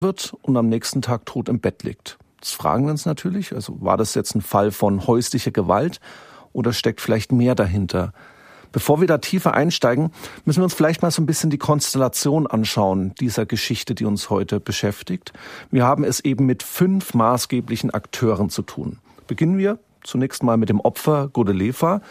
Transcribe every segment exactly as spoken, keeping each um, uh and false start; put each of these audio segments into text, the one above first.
wird und am nächsten Tag tot im Bett liegt. Das fragen wir uns natürlich, also war das jetzt ein Fall von häuslicher Gewalt oder steckt vielleicht mehr dahinter? Bevor wir da tiefer einsteigen, müssen wir uns vielleicht mal so ein bisschen die Konstellation anschauen dieser Geschichte, die uns heute beschäftigt. Wir haben es eben mit fünf maßgeblichen Akteuren zu tun. Beginnen wir zunächst mal mit dem Opfer Godelieva.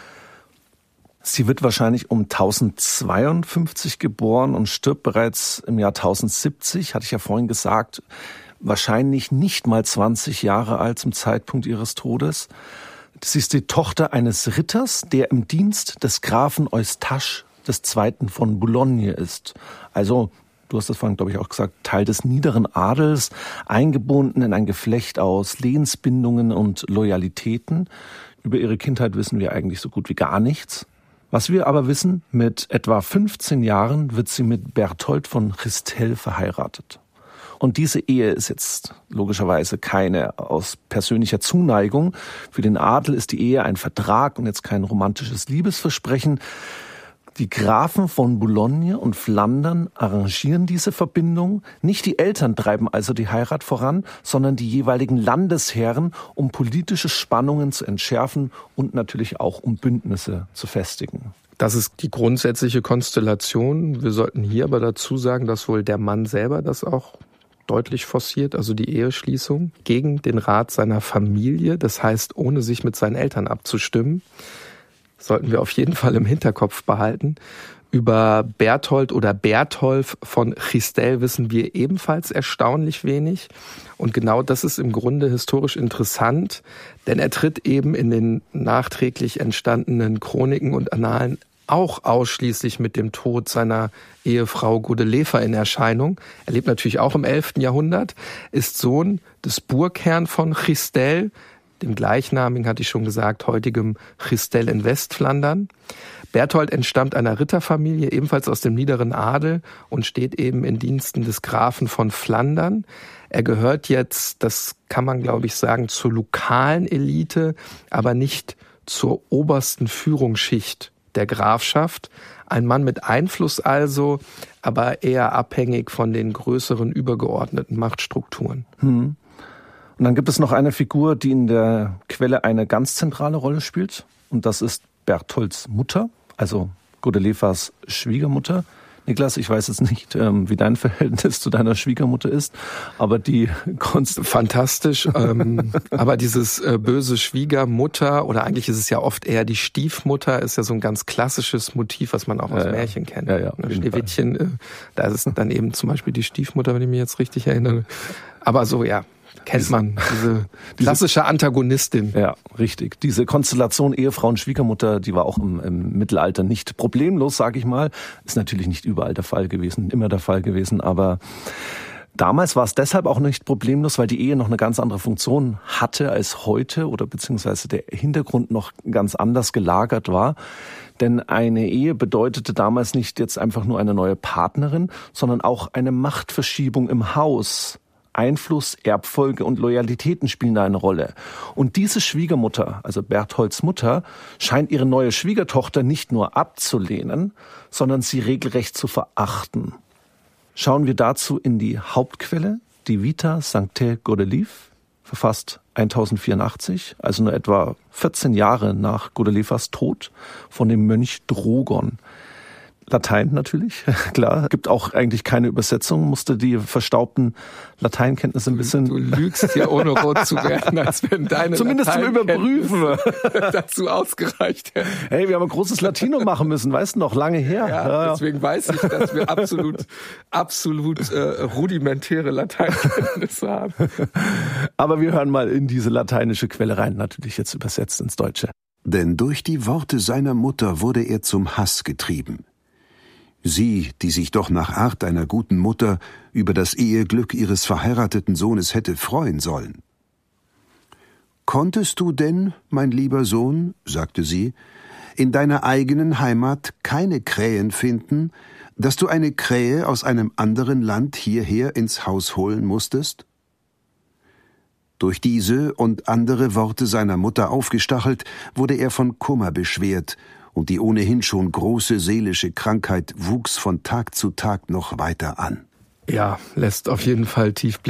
Sie wird wahrscheinlich um tausendzweiundfünfzig geboren und stirbt bereits im Jahr tausendsiebzig, hatte ich ja vorhin gesagt, wahrscheinlich nicht mal zwanzig Jahre alt zum Zeitpunkt ihres Todes. Sie ist die Tochter eines Ritters, der im Dienst des Grafen Eustache des Zweiten von Boulogne ist. Also, du hast das vorhin, glaube ich, auch gesagt, Teil des niederen Adels, eingebunden in ein Geflecht aus Lehnsbindungen und Loyalitäten. Über ihre Kindheit wissen wir eigentlich so gut wie gar nichts. Was wir aber wissen, mit etwa fünfzehn Jahren wird sie mit Berthold von Chastel verheiratet. Und diese Ehe ist jetzt logischerweise keine aus persönlicher Zuneigung. Für den Adel ist die Ehe ein Vertrag und jetzt kein romantisches Liebesversprechen. Die Grafen von Boulogne und Flandern arrangieren diese Verbindung. Nicht die Eltern treiben also die Heirat voran, sondern die jeweiligen Landesherren, um politische Spannungen zu entschärfen und natürlich auch um Bündnisse zu festigen. Das ist die grundsätzliche Konstellation. Wir sollten hier aber dazu sagen, dass wohl der Mann selber das auch deutlich forciert, also die Eheschließung, gegen den Rat seiner Familie, das heißt, ohne sich mit seinen Eltern abzustimmen. Sollten wir auf jeden Fall im Hinterkopf behalten. Über Berthold oder Bertholf von Chastel wissen wir ebenfalls erstaunlich wenig. Und genau das ist im Grunde historisch interessant, denn er tritt eben in den nachträglich entstandenen Chroniken und Annalen auch ausschließlich mit dem Tod seiner Ehefrau Godelieva in Erscheinung. Er lebt natürlich auch im elften Jahrhundert, ist Sohn des Burgherrn von Chastel, dem gleichnamigen, hatte ich schon gesagt, heutigem Chastel in Westflandern. Berthold entstammt einer Ritterfamilie, ebenfalls aus dem niederen Adel und steht eben in Diensten des Grafen von Flandern. Er gehört jetzt, das kann man glaube ich sagen, zur lokalen Elite, aber nicht zur obersten Führungsschicht der Grafschaft. Ein Mann mit Einfluss also, aber eher abhängig von den größeren übergeordneten Machtstrukturen. Hm. Und dann gibt es noch eine Figur, die in der Quelle eine ganz zentrale Rolle spielt. Und das ist Bertholds Mutter, also Godelievas Schwiegermutter. Niklas, ich weiß jetzt nicht, wie dein Verhältnis zu deiner Schwiegermutter ist, aber die Konst... Fantastisch, ähm, aber dieses äh, böse Schwiegermutter, oder eigentlich ist es ja oft eher die Stiefmutter, ist ja so ein ganz klassisches Motiv, was man auch aus ja, Märchen kennt. Ja, ja, Schneewittchen, äh, da ist es dann eben zum Beispiel die Stiefmutter, wenn ich mich jetzt richtig erinnere. Aber so, ja. Kennt diese, man, diese klassische Antagonistin. Ja, richtig. Diese Konstellation Ehefrau und Schwiegermutter, die war auch im, im Mittelalter nicht problemlos, sage ich mal. Ist natürlich nicht überall der Fall gewesen, immer der Fall gewesen, aber damals war es deshalb auch nicht problemlos, weil die Ehe noch eine ganz andere Funktion hatte als heute oder beziehungsweise der Hintergrund noch ganz anders gelagert war. Denn eine Ehe bedeutete damals nicht jetzt einfach nur eine neue Partnerin, sondern auch eine Machtverschiebung im Haus. Einfluss, Erbfolge und Loyalitäten spielen da eine Rolle. Und diese Schwiegermutter, also Bertholds Mutter, scheint ihre neue Schwiegertochter nicht nur abzulehnen, sondern sie regelrecht zu verachten. Schauen wir dazu in die Hauptquelle, die Vita Sanctae Godelieve, verfasst tausendvierundachtzig, also nur etwa vierzehn Jahre nach Godelievas Tod, von dem Mönch Drogon. Latein natürlich, klar. Gibt auch eigentlich keine Übersetzung, musste die verstaubten Lateinkenntnisse ein bisschen... Du lügst hier, ohne rot zu werden, als wenn deine zumindest zum Überprüfen dazu ausgereicht hätten. Hey, wir haben ein großes Latino machen müssen, weißt du noch, lange her. Ja, ja. Deswegen weiß ich, dass wir absolut, absolut äh, rudimentäre Lateinkenntnisse haben. Aber wir hören mal in diese lateinische Quelle rein, natürlich jetzt übersetzt ins Deutsche. Denn durch die Worte seiner Mutter wurde er zum Hass getrieben. Sie, die sich doch nach Art einer guten Mutter über das Eheglück ihres verheirateten Sohnes hätte freuen sollen. »Konntest du denn, mein lieber Sohn«, sagte sie, »in deiner eigenen Heimat keine Krähen finden, dass du eine Krähe aus einem anderen Land hierher ins Haus holen musstest?« Durch diese und andere Worte seiner Mutter aufgestachelt, wurde er von Kummer beschwert, und die ohnehin schon große seelische Krankheit wuchs von Tag zu Tag noch weiter an. Ja, lässt auf jeden Fall tief blicken.